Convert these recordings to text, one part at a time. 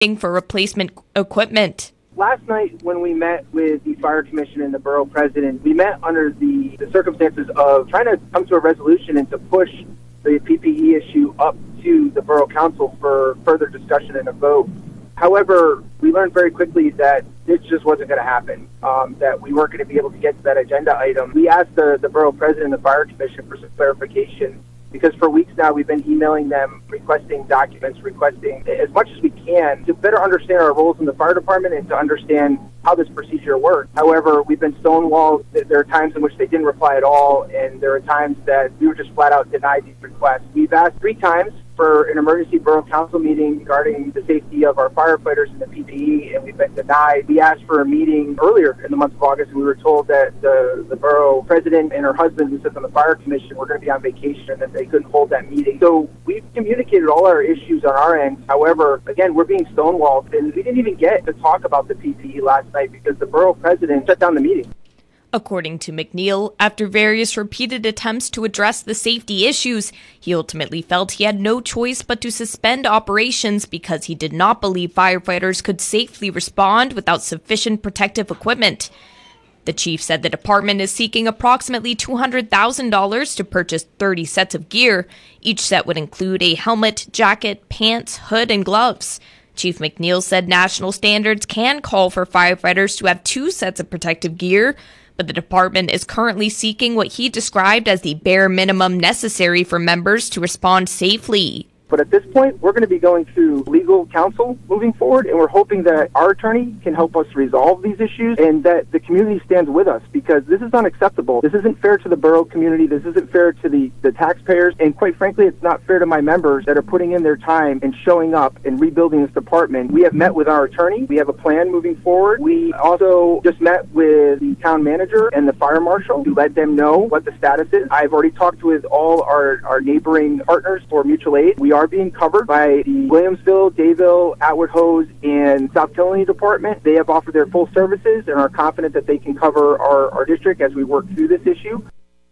for replacement equipment. Last night when we met with the Fire Commission and the Borough President, we met under the circumstances of trying to come to a resolution and to push the PPE issue up to the Borough Council for further discussion and a vote. However, we learned very quickly that this just wasn't going to happen, that we weren't going to be able to get to that agenda item. We asked the Borough President and the Fire Commission for some clarification, because for weeks now we've been emailing them, requesting documents, requesting as much as we can to better understand our roles in the fire department and to understand how this procedure works. However, we've been stonewalled. There are times in which they didn't reply at all, and there are times that we were just flat out denied these requests. We've asked 3 times for an emergency Borough Council meeting regarding the safety of our firefighters and the PPE, and we've been denied. We asked for a meeting earlier in the month of August, and we were told that the Borough President and her husband, who sits on the Fire Commission, were going to be on vacation and that they couldn't hold that meeting. So we've communicated all our issues on our end. However, again, we're being stonewalled, and we didn't even get to talk about the PPE last night because the Borough President shut down the meeting. According to McNeil, after various repeated attempts to address the safety issues, he ultimately felt he had no choice but to suspend operations because he did not believe firefighters could safely respond without sufficient protective equipment. The chief said the department is seeking approximately $200,000 to purchase 30 sets of gear. Each set would include a helmet, jacket, pants, hood, and gloves. Chief McNeil said national standards can call for firefighters to have 2 sets of protective gear, but the department is currently seeking what he described as the bare minimum necessary for members to respond safely. But at this point, we're going to be going through legal counsel moving forward, and we're hoping that our attorney can help us resolve these issues and that the community stands with us, because this is unacceptable. This isn't fair to the borough community. This isn't fair to the taxpayers. And quite frankly, it's not fair to my members that are putting in their time and showing up and rebuilding this department. We have met with our attorney. We have a plan moving forward. We also just met with the town manager and the fire marshal to let them know what the status is. I've already talked with all our neighboring partners for mutual aid. We are being covered by the Williamsville, Dayville, Atwood Hose, and South Killenly Department. They have offered their full services and are confident that they can cover our district as we work through this issue.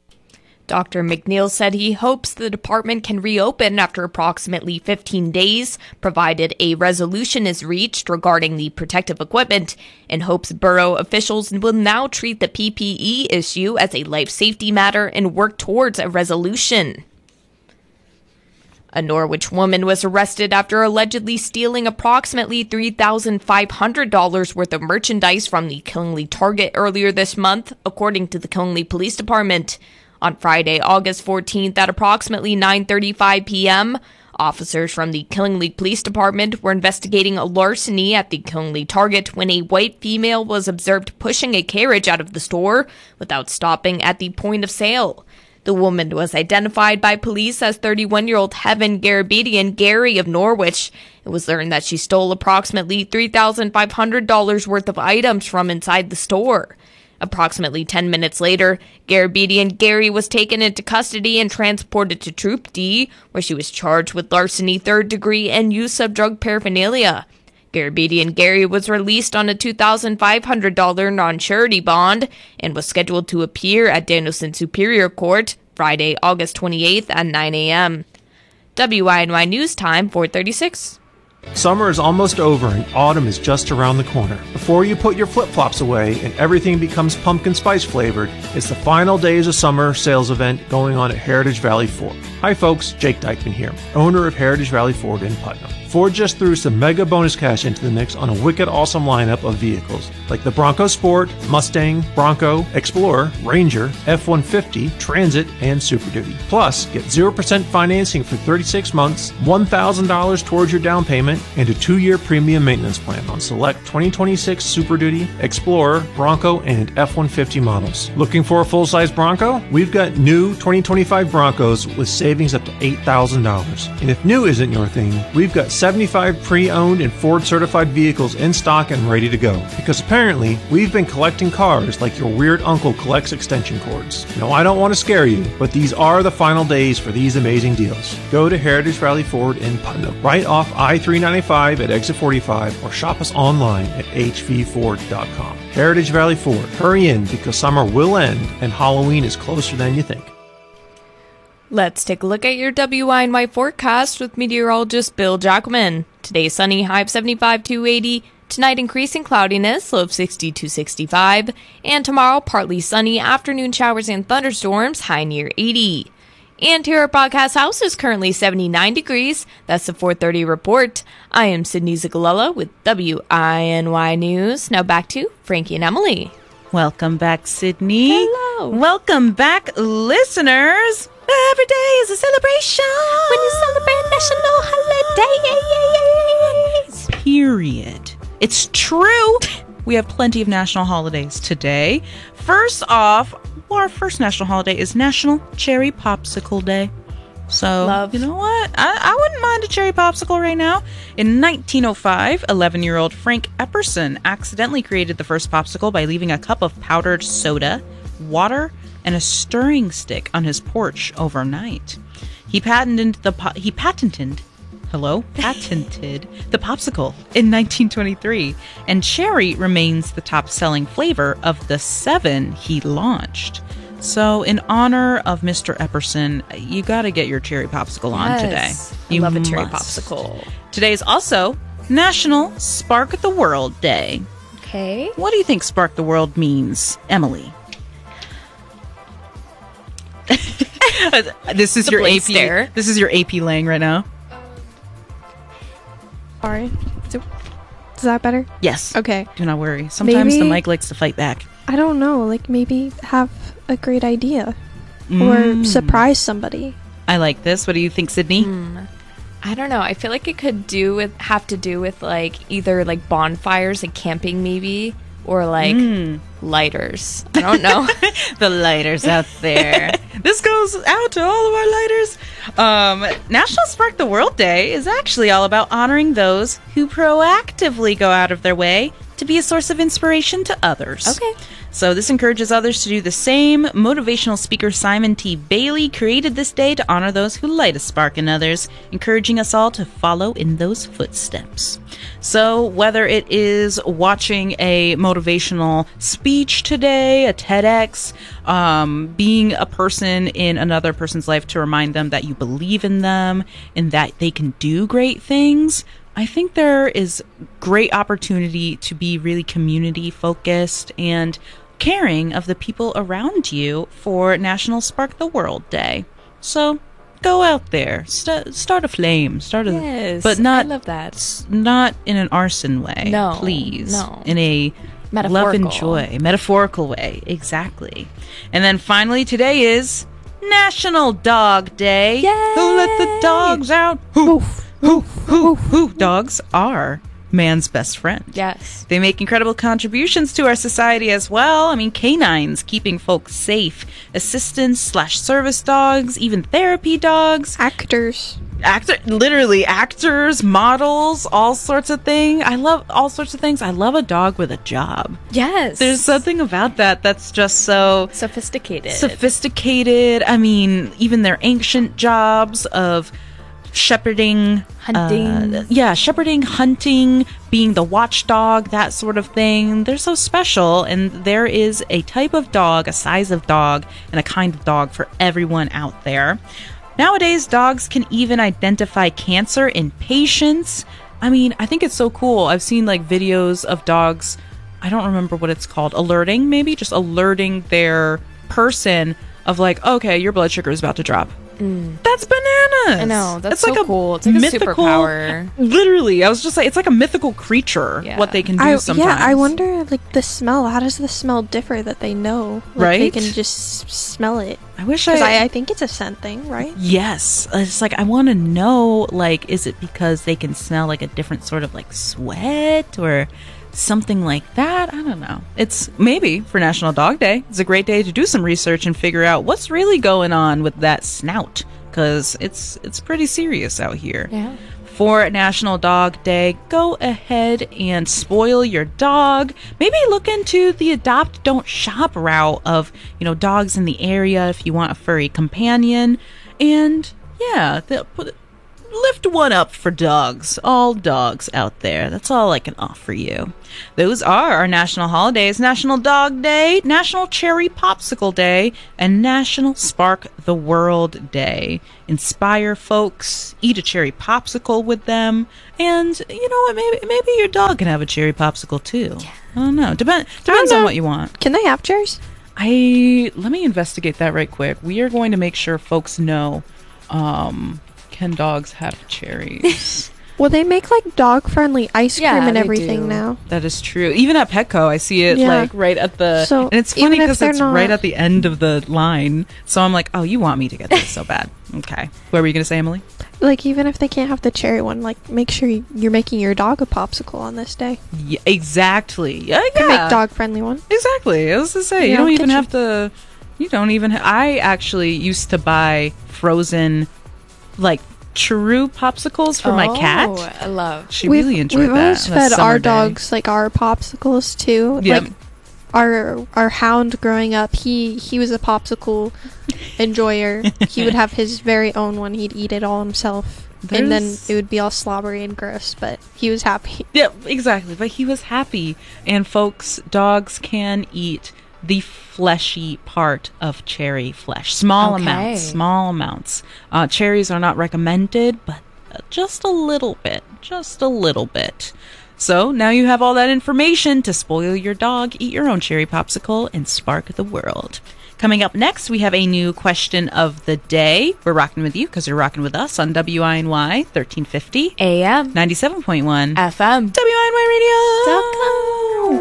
Dr. McNeil said he hopes the department can reopen after approximately 15 days, provided a resolution is reached regarding the protective equipment, and hopes borough officials will now treat the PPE issue as a life safety matter and work towards a resolution. A Norwich woman was arrested after allegedly stealing approximately $3,500 worth of merchandise from the Killingley Target earlier this month, according to the Killingley Police Department. On Friday, August 14th at approximately 9:35 p.m., officers from the Killingley Police Department were investigating a larceny at the Killingley Target when a white female was observed pushing a carriage out of the store without stopping at the point of sale. The woman was identified by police as 31-year-old Heaven Garabedian Gary of Norwich. It was learned that she stole approximately $3,500 worth of items from inside the store. Approximately 10 minutes later, Garabedian Gary was taken into custody and transported to Troop D, where she was charged with larceny 3rd degree and use of drug paraphernalia. Garabedian Gary was released on a $2,500 non-surety bond and was scheduled to appear at Danielson Superior Court Friday, August 28th at 9 a.m. WINY News Time, 4:36. Summer is almost over and autumn is just around the corner. Before you put your flip-flops away and everything becomes pumpkin spice flavored, it's the final days of summer sales event going on at Heritage Valley Ford. Hi folks, Jake Dykeman here, owner of Heritage Valley Ford in Putnam. Ford just threw some mega bonus cash into the mix on a wicked awesome lineup of vehicles like the Bronco Sport, Mustang, Bronco, Explorer, Ranger, F-150, Transit, and Super Duty. Plus, get 0% financing for 36 months, $1,000 towards your down payment, and a 2-year premium maintenance plan on select 2026 Super Duty, Explorer, Bronco, and F-150 models. Looking for a full-size Bronco? We've got new 2025 Broncos with savings up to $8,000. And if new isn't your thing, we've got 75 pre-owned and Ford-certified vehicles in stock and ready to go. Because apparently, we've been collecting cars like your weird uncle collects extension cords. No, I don't want to scare you, but these are the final days for these amazing deals. Go to Heritage Valley Ford in Putnam, right off I-395 at exit 45, or shop us online at hvford.com. Heritage Valley Ford. Hurry in because summer will end and Halloween is closer than you think. Let's take a look at your WINY forecast with meteorologist Bill Jackman. Today sunny, high of 75 to 80. Tonight increasing cloudiness, low of 60 to 65. And tomorrow partly sunny, afternoon showers and thunderstorms, high near 80. And here at Broadcast House is currently 79 degrees. That's the 4:30 report. I am Sydney Zigalella with WINY News. Now back to Frankie and Emily. Welcome back, Sydney. Hello. Welcome back, listeners. Every day is a celebration. When you celebrate national holidays. Period. It's true. We have plenty of national holidays today. First off, our first national holiday is National Cherry Popsicle Day. So, Love. You know what? I wouldn't mind a cherry popsicle right now. In 1905, 11-year-old Frank Epperson accidentally created the first popsicle by leaving a cup of powdered soda, water, and a stirring stick on his porch overnight. He patented the popsicle in 1923, and cherry remains the top-selling flavor of the 7 he launched. So, in honor of Mr. Epperson, you got to get your cherry popsicle on today. You love a cherry must. popsicle. Today is also National Spark the World Day. Okay. What do you think Spark the World means, Emily? This is your blank AP. stare. This is your AP Lang right now. Sorry. Is that better? Yes. Okay. Do not worry. Sometimes the Maybe- mic likes to fight back. I don't know. Like, maybe have a great idea. Or surprise somebody. I like this. What do you think, Sydney? I don't know. I feel like it could have to do with like either like bonfires and camping maybe, or like lighters. I don't know. The lighters out there. This goes out to all of our lighters. National Spark the World Day is actually all about honoring those who proactively go out of their way to be a source of inspiration to others. Okay. So this encourages others to do the same. Motivational speaker Simon T. Bailey created this day to honor those who light a spark in others, encouraging us all to follow in those footsteps. So whether it is watching a motivational speech today, a TEDx, being a person in another person's life to remind them that you believe in them and that they can do great things, I think there is great opportunity to be really community focused and caring of the people around you for National Spark the World Day. So go out there, start a flame, Yes, but not I love that. not in an arson way. No, please, no. in a love Metaphorical. and joy, metaphorical way, exactly. And then finally, today is National Dog Day. Yay! Who let the dogs out? Who? Dogs are man's best friend. Yes. They make incredible contributions to our society as well. I mean, canines keeping folks safe, assistance/service dogs, even therapy dogs, Actors. literally actors, models, all sorts of things. I love all sorts of things. I love a dog with a job. Yes. There's something about that that's just so sophisticated. I mean, even their ancient jobs of shepherding, Hunting. hunting, being the watchdog, that sort of thing. They're so special, and there is a type of dog, a size of dog, and a kind of dog for everyone out there. Nowadays, dogs can even identify cancer in patients. I mean, I think it's so cool. I've seen like videos of dogs, I don't remember what it's called, alerting alerting their person of like, okay, your blood sugar is about to drop. That's bananas. I know. That's It's so cool. It's like a mythical superpower. Literally, I was just like, it's like a mythical creature. Yeah. What they can do sometimes. Yeah, I wonder, like, the smell. How does the smell differ that they know? Like, Right? They can just smell it. I wish Because I think it's a scent thing, right? Yes, it's like I want to know. Like, is it because they can smell like a different sort of like sweat or something like that? I don't know. It's maybe for National Dog Day. It's a great day to do some research and figure out what's really going on with that snout, because it's pretty serious out here. Yeah. For National Dog Day, go ahead and spoil your dog. Maybe look into the adopt, don't shop route of, dogs in the area if you want a furry companion. And yeah, lift one up for dogs, all dogs out there. That's all I can offer you. Those are our national holidays: National Dog Day, National Cherry Popsicle Day, and National Spark the World Day. Inspire folks, eat a cherry popsicle with them, and you know what, maybe your dog can have a cherry popsicle too. I don't know. Depends on what you want. Can they have cherries? Let me investigate that right quick. We are going to make sure folks know, can dogs have cherries? Well, they make like dog-friendly ice cream and they everything do. now. That is true. Even at Petco, I see it like right at the... So, and it's funny even if because they're it's not- right at the end of the line. So I'm like, oh, you want me to get this so bad. Okay. What were you going to say, Emily? Like, even if they can't have the cherry one, like, make sure you're making your dog a popsicle on this day. Yeah, exactly. Yeah, You can make dog-friendly one. Exactly. I was to say, Yeah, you don't I'll even get have to... You don't even... I actually used to buy frozen, like, Churu popsicles for my cat. I love. She really enjoyed We've that. always on a fed summer our day. dogs like our popsicles too. Yep. Like our hound growing up, he was a popsicle enjoyer. He would have his very own one. He'd eat it all himself. And then There's- it would be all slobbery and gross, but he was happy. Yeah, exactly. But he was happy. And folks, dogs can eat the fleshy part of cherry flesh. Small amounts. Cherries are not recommended, but just a little bit. So now you have all that information to spoil your dog, eat your own cherry popsicle, and spark the world. Coming up next, we have a new question of the day. We're rocking with you because you're rocking with us on WINY 1350 AM. 97.1 FM. WINY Radio.